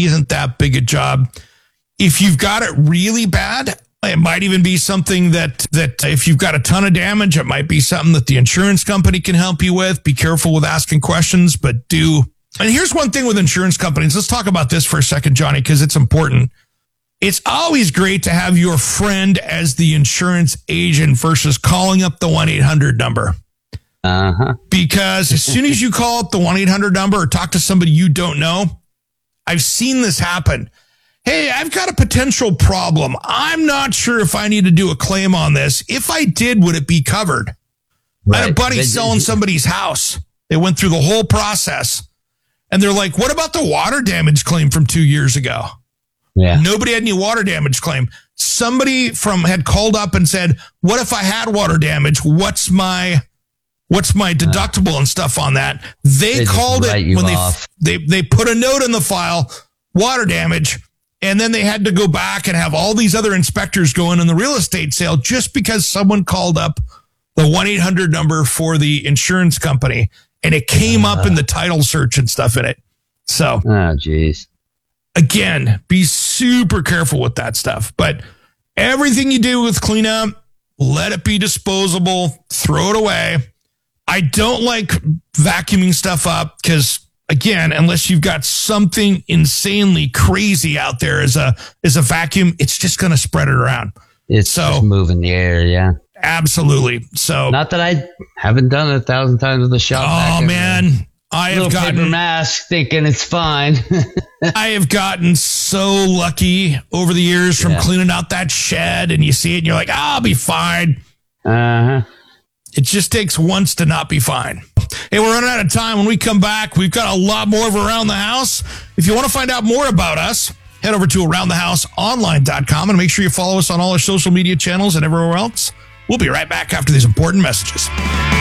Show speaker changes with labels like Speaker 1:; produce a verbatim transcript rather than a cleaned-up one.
Speaker 1: isn't that big a job. If you've got it really bad, it might even be something that, that if you've got a ton of damage, it might be something that the insurance company can help you with. Be careful with asking questions, but do. And here's one thing with insurance companies. Let's talk about this for a second, Johnny, because it's important. It's always great to have your friend as the insurance agent versus calling up the one eight hundred number.
Speaker 2: Uh-huh.
Speaker 1: Because as soon as you call up the one eight hundred number or talk to somebody you don't know, I've seen this happen. Hey, I've got a potential problem. I'm not sure if I need to do a claim on this. If I did, would it be covered? Right. I had a buddy they, selling somebody's house. They went through the whole process. And they're like, what about the water damage claim from two years ago?
Speaker 2: Yeah.
Speaker 1: Nobody had any water damage claim. Somebody from had called up and said, what if I had water damage? What's my what's my deductible uh, and stuff on that? They, they called it when they, they they put a note in the file, water damage, and then they had to go back and have all these other inspectors go in on the real estate sale just because someone called up the one eight hundred number for the insurance company and it came uh, up in the title search and stuff in it. So,
Speaker 2: oh, geez.
Speaker 1: Again, be super careful with that stuff. But everything you do with cleanup, let it be disposable, throw it away. I don't like vacuuming stuff up because, again, unless you've got something insanely crazy out there as a as a vacuum, it's just going to spread it around.
Speaker 2: It's so, just moving the air, yeah.
Speaker 1: Absolutely. So,
Speaker 2: not that I haven't done it a thousand times with the shop.
Speaker 1: Oh, man. I have
Speaker 2: little
Speaker 1: gotten
Speaker 2: paper mask thinking it's fine.
Speaker 1: I have gotten so lucky over the years from yeah. cleaning out that shed, and you see it and you're like, oh, I'll be fine.
Speaker 2: Uh-huh.
Speaker 1: It just takes once to not be fine. Hey, we're running out of time. When we come back, we've got a lot more of Around the House. If you want to find out more about us, head over to around the house online dot com and make sure you follow us on all our social media channels and everywhere else. We'll be right back after these important messages.